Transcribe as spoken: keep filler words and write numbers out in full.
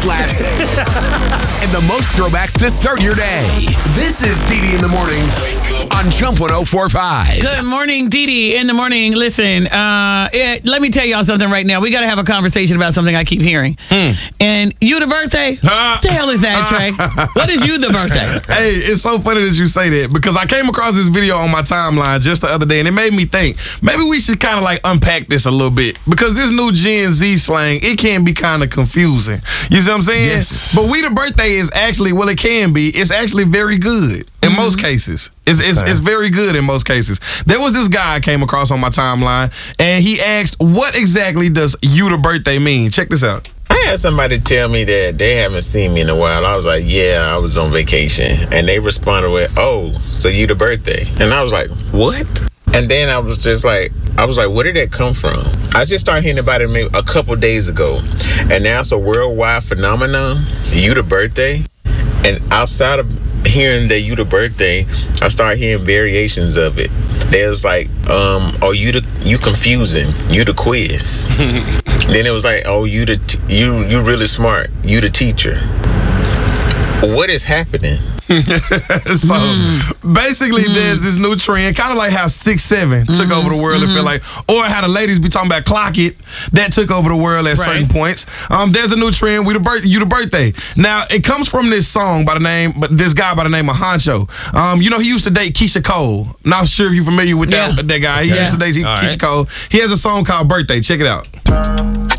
most laughs and the most throwbacks to start your day. This is Dee Dee in the morning on Jump one oh four point five. Good morning, Dee Dee in the morning. Listen, uh, it, let me tell y'all something right now. We got to have a conversation about something I keep hearing. Hmm. And you the birthday? What the hell is that, Trey? What is you the birthday? Hey, it's so funny that you say that because I came across this video on my timeline just the other day and it made me think maybe we should kind of like unpack this a little bit because this new Gen Z slang, it can be kind of confusing. You see what I'm saying? Yes. But we the birthday is actually, well, it can be. It's actually very good in mm-hmm. most cases. It's, it's, it's very good in most cases. There was this guy I came across on my timeline and he asked, what exactly does you the birthday mean? Check this out. I had somebody tell me that they haven't seen me in a while. I was like, yeah, I was on vacation. And they responded with, oh, so you the birthday. And I was like, what? And then I was just like, I was like, where did that come from? I just started hearing about it maybe a couple days ago. And now it's a worldwide phenomenon, you the birthday. And outside of hearing that you the birthday, I started hearing variations of it. There's like, um, oh, you the you confusing, you the quiz. Then it was like, oh, you the t- you you really smart, you the teacher. What is happening? So mm. basically mm. there's this new trend, kind of like how six seven mm-hmm. took over the world, mm-hmm. it feel like, or how the ladies be talking about clock it, that took over the world at right. certain points. Um, there's a new trend, we the birth, you the birthday. Now it comes from this song by the name, but this guy by the name of Honcho. Um, you know he used to date Keisha Cole. Not sure if you're familiar with that, yeah. that guy. He yeah. used to date Keisha right. Cole. He has a song called Birthday. Check it out.